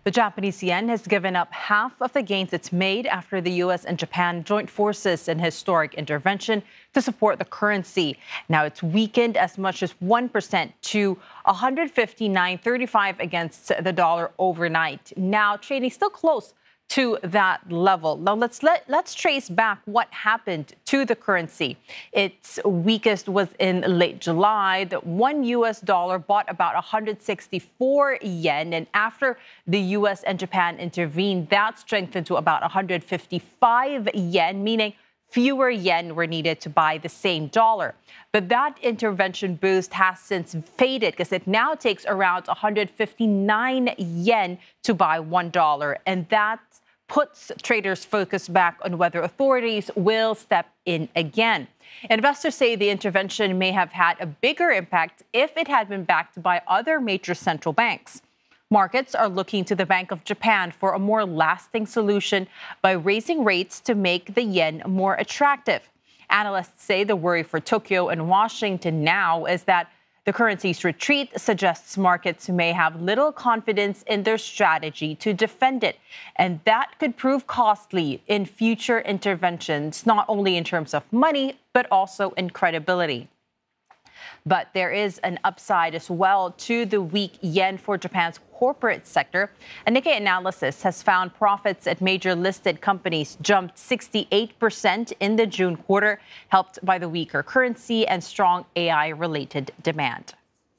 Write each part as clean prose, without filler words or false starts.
The Japanese yen has given up half of the gains it's made after the U.S. and Japan joined forces in historic intervention to support the currency. Now it's weakened as much as 1% to 159.35 against the dollar overnight. Now trading still close to that level. Now let's trace back what happened to the currency. Its weakest was in late July. The $1 bought about 164 yen, and after the U.S. and Japan intervened, that strengthened to about 155 yen, meaning fewer yen were needed to buy the same dollar. But that intervention boost has since faded because it now takes around 159 yen to buy $1. And that puts traders' focus back on whether authorities will step in again. Investors say the intervention may have had a bigger impact if it had been backed by other major central banks. Markets are looking to the Bank of Japan for a more lasting solution by raising rates to make the yen more attractive. Analysts say the worry for Tokyo and Washington now is that the currency's retreat suggests markets may have little confidence in their strategy to defend it. And that could prove costly in future interventions, not only in terms of money, but also in credibility. But there is an upside as well to the weak yen for Japan's corporate sector. A Nikkei analysis has found profits at major listed companies jumped 68% in the June quarter, helped by the weaker currency and strong AI-related demand.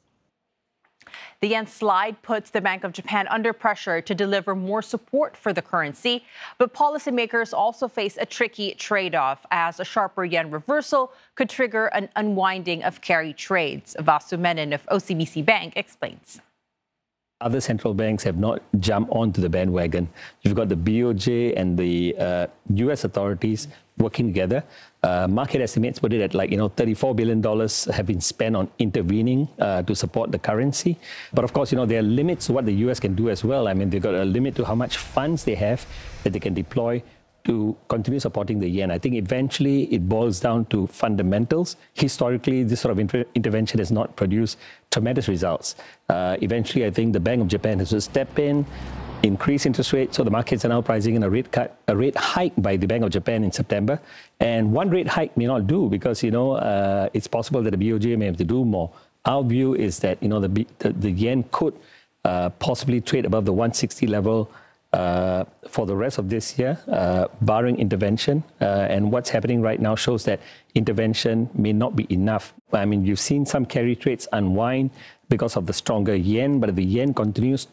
The yen slide puts the Bank of Japan under pressure to deliver more support for the currency. But policymakers also face a tricky trade-off, as a sharper yen reversal could trigger an unwinding of carry trades. Vasu Menon of OCBC Bank explains. Other central banks have not jumped onto the bandwagon. You've got the BOJ and the U.S. authorities working together. Market estimates put it at $34 billion have been spent on intervening to support the currency. But of course, there are limits to what the U.S. can do as well. I mean, they've got a limit to how much funds they have that they can deploy to continue supporting the yen. I think eventually it boils down to fundamentals. Historically, this sort of intervention has not produced tremendous results. Eventually, I think the Bank of Japan has to step in, increase interest rates. So the markets are now pricing in a rate hike by the Bank of Japan in September. And one rate hike may not do because, it's possible that the BOJ may have to do more. Our view is that, the yen could possibly trade above the 160 level for the rest of this year, barring intervention. And what's happening right now shows that intervention may not be enough. I mean, you've seen some carry trades unwind because of the stronger yen, but if the yen continues